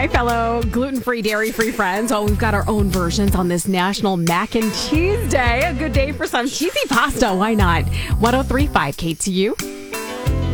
Hi, fellow gluten-free, dairy-free friends. Well, we've got our own versions on this National Mac and Cheese Day. A good day for some cheesy pasta. Why not? 103.5 KTU.